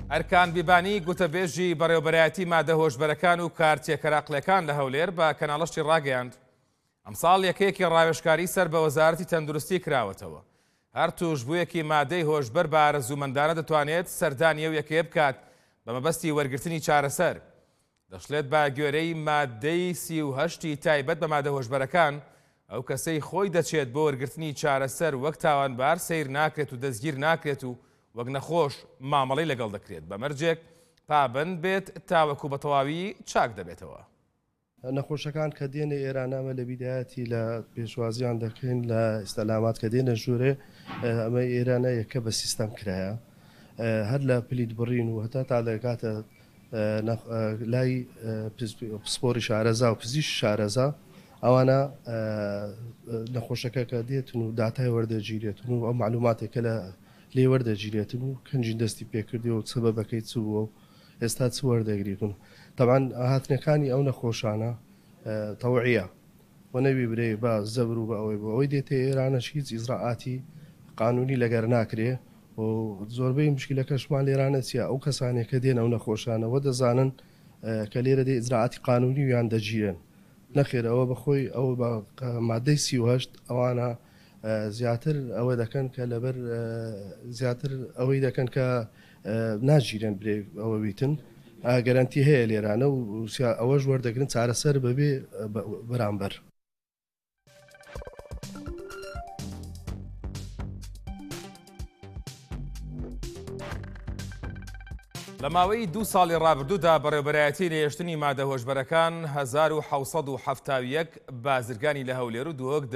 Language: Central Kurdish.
ئەرکان بیبانی گوتەبێژی بەڕێوەبەرایەتی مادە هۆشبەرەکان و کارتێکەراقلەکان لە هەولێر بە کەناڵەشتی ڕاگەیاند. ئەمساڵ یەکەیەکی ڕاوێژکاری سەر بە وەزارەتی تەندروستی کراوەتەوە. هەر توشبوویەکی مادەی هۆشبەر بە ئارەزوومەندانە دەتوانێت سەردانی ئەو یەکەیە بکات بە مەبەستی وەرگرتنی چارەسەر. دەشڵێت بە گوێرەی مادەی 38 تایبەت بە مادە هۆشبەرەکان ئەو کەسەی خۆی دەچێت بۆ وەرگرتنی چارەسەر وەک تاوانبار سیر ناکرێت و دەستگیر ناکرێت و وەک نەخۆش مامەڵەی لەگەڵ دەکرێت بە مەرجێک پابند بێت تاوەکو بە تەواوی چاک دەبێتەوە. نەخۆشەکان کە دێنە ئێرانامە لە بیدایەتی لە پێشوازیان دەکەین لە ئیستەلامات کە دێنە ژوورێ ئەمە ئێرانە یەکە بە سیستەم کرایە هەر لە پلیت بڕین و هەتا تا دەکاتە لای پسپۆری شارەزا و پزیش شارەزا ئەوانە نەخۆشەکە کە دێتن و داتای وەردەگیرێتن و ئەو معلوماتێکە لە لێ وەردەگیرێتن و کەنجین دەستی پێکردی و سبەبەکەی چ بووە و ئێستا چ وەردەگریتن. طبعاً هاتنەکانی ئەو نەخۆشانە تەوعیە و نەبی برێ بە زەبر و بە ئەوەی دێتە ئێرانەش هیچ ئیزراعاتی قانونی لەگەر ناکرێ و زۆربەی مشکلەکەشمان لێرانە چیە ئەو کەسانێک کە دێن ئەو نەخۆشانەوە دەزانن کە لێرە دێ ئیزراعاتی قانونی ویان دەگیرن نەخێرەوە بەخۆی ئەو بە مادەی 38 ئەوانە زیاتر ئەوە دەکەن کە لەبەر زیاتر ئەوەی دەکەن کە ناگیرێن برێ ئەوە بیتن گەرانتی هەیە لێرانە و ئەوەش وەردەگرن چارەسەر بەبێ بەرامبەر. لە ماوەی 2 ساڵی ڕابردوودا بەڕێوەبەرایەتی لە هێشتنی مادە هۆشبەرەکان 1771 بازرگانی لە هەولێر و دووەک